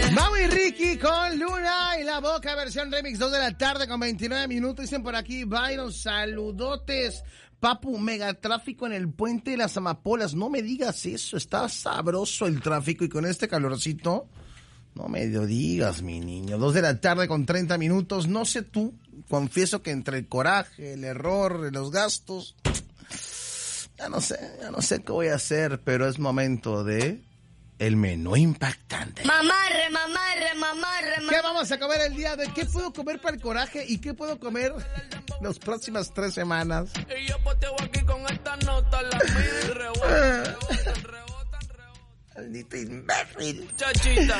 Mau y Ricky con Luna y La Boca, versión remix, 2 de la tarde con 29 minutos. Dicen por aquí, Byron, saludotes. Papu, megatráfico en el puente de las Amapolas. No me digas eso, está sabroso el tráfico y con este calorcito, no me lo digas, mi niño. 2 de la tarde con 30 minutos. No sé tú, confieso que entre el coraje, el error, los gastos, ya no sé qué voy a hacer, pero es momento de el menú impactante. Mamarre. ¿Qué vamos a comer el día de hoy? ¿Qué puedo comer para el coraje y qué puedo comer las próximas 3 semanas? Y yo poteo aquí con esta nota, la miro y rebotan. Maldito imbécil. Chachita.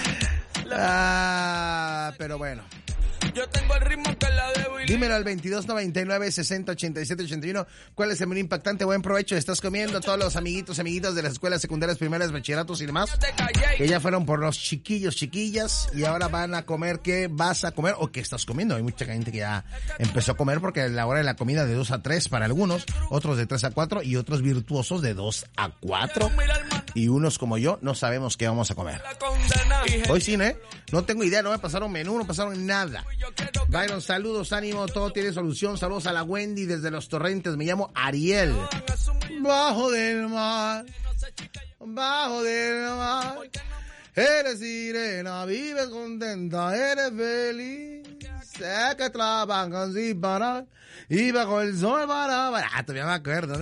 Pero bueno. Yo tengo el ritmo que la debo y... Dímelo al 2299-6087-81. ¿Cuál es el menú impactante? Buen provecho. Estás comiendo todos los amiguitos de las escuelas secundarias, primarias, bachilleratos y demás, que ya fueron por los chiquillos, chiquillas, y ahora van a comer. ¿Qué vas a comer o qué estás comiendo? Hay mucha gente que ya empezó a comer porque la hora de la comida de 2 a 3 para algunos, otros de 3 a 4 y otros virtuosos de 2 a 4. Y unos como yo no sabemos qué vamos a comer. Hoy sí, ¿eh? No tengo idea, no me pasaron menú, no pasaron nada. Byron, saludos, ánimo, todo tiene solución. Saludos a la Wendy desde Los Torrentes. Me llamo Ariel. Bajo del mar, eres sirena, vives contenta, eres feliz. Sé que trabajan sin parar y bajo el sol para barato. Ya me acuerdo.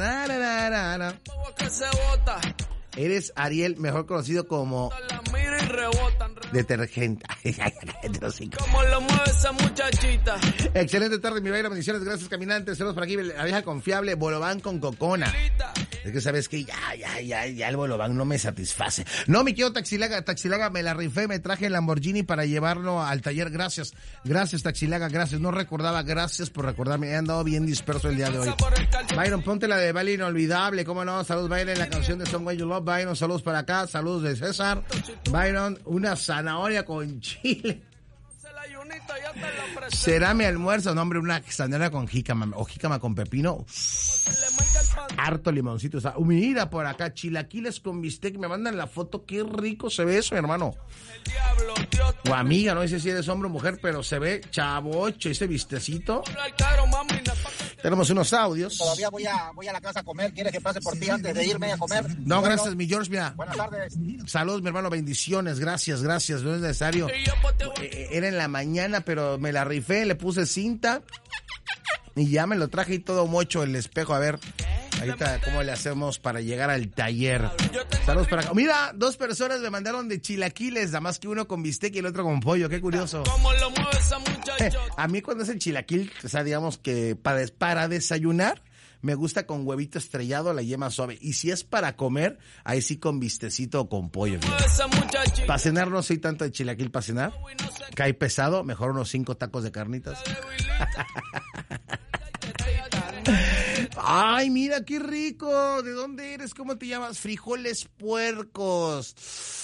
Eres Ariel, mejor conocido como detergente. ¿Cómo lo mueve esa muchachita? Excelente tarde, mi Byron. Bendiciones, gracias, caminantes. Saludos por aquí, la vieja confiable, Bolobán con cocona. Es que sabes que ya el Bolobán no me satisface. No, mi querido Taxilaga, me la rifé, me traje el Lamborghini para llevarlo al taller. Gracias, Taxilaga, gracias. No recordaba, gracias por recordarme. He andado bien disperso el día de hoy. Byron, ponte la de Vale Inolvidable, cómo no. Saludos, Byron, la canción de Some Way You Love. Byron, saludos para acá, saludos de César. Byron, una zanahoria con chile. ¿Será mi almuerzo? No, hombre, una zanahoria con jícama o jícama con pepino. Harto limoncito. O sea, mira por acá, chilaquiles con bistec. Me mandan la foto. Qué rico se ve eso, mi hermano. O amiga, no sé si eres hombre o mujer, pero se ve chavocho ese bistecito. Tenemos unos audios. Todavía voy a la casa a comer. ¿Quieres que pase por ti antes de irme a comer? No, gracias, mi George, mira. Buenas tardes. Saludos, mi hermano, bendiciones. Gracias. No es necesario. Era en la mañana, pero me la rifé, le puse cinta y ya me lo traje y todo mocho el espejo. A ver, ahorita cómo le hacemos para llegar al taller. Saludos para acá. Mira, 2 personas me mandaron de chilaquiles, nada más que uno con bistec y el otro con pollo. Qué curioso. ¿Cómo lo mueve esa muchacha? A mí cuando es el chilaquil, o sea, digamos que para desayunar, me gusta con huevito estrellado, la yema suave. Y si es para comer, ahí sí con bistecito o con pollo. Para cenar no soy tanto de chilaquil para cenar. Cae pesado, mejor unos 5 tacos de carnitas. Ay, mira qué rico. ¿De dónde eres? ¿Cómo te llamas? Frijoles puercos.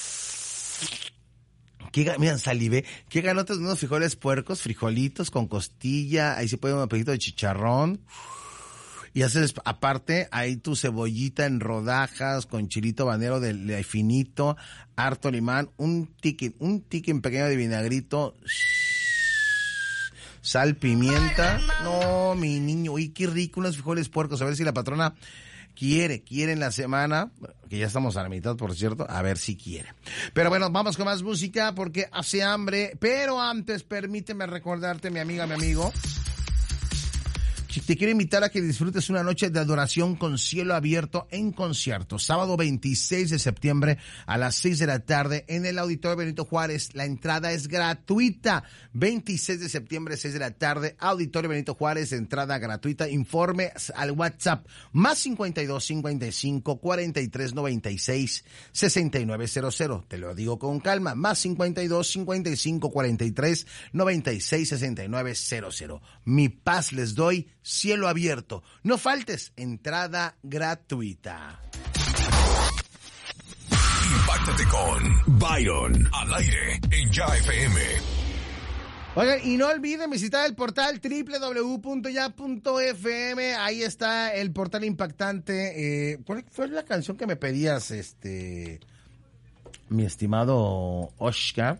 Miren, salivé. Qué ganotas de unos frijoles puercos, frijolitos con costilla. Ahí se puede un pedito de chicharrón. Y haces aparte ahí tu cebollita en rodajas con chilito habanero de finito, harto limón, un tiquen pequeño de vinagrito, sal, pimienta. No, mi niño, uy, qué rico, unos frijoles puercos. A ver si la patrona quiere en la semana, que ya estamos a la mitad, por cierto, a ver si quiere. Pero bueno, vamos con más música porque hace hambre. Pero antes, permíteme recordarte, mi amiga, mi amigo, te quiero invitar a que disfrutes una noche de adoración con cielo abierto en concierto. Sábado 26 de septiembre a las 6 de la tarde en el Auditorio Benito Juárez. La entrada es gratuita. 26 de septiembre, 6 de la tarde, Auditorio Benito Juárez, entrada gratuita. Informe al WhatsApp más 52 55 43 96 6900. Te lo digo con calma. Más 52 55 43 96 6900. Mi paz les doy. Cielo abierto. No faltes. Entrada gratuita. Impáctate con Byron al aire en Ya FM. Oigan, y no olviden visitar el portal www.ya.fm. Ahí está el portal impactante. ¿Cuál fue la canción que me pedías, mi estimado Oscar?